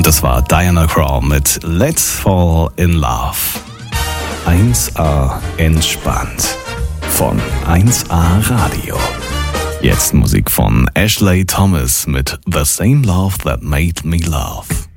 Und das war Diana Krall mit Let's Fall in Love. 1A entspannt von 1A Radio. Jetzt Musik von Ashley Thomas mit The Same Love That Made Me Love.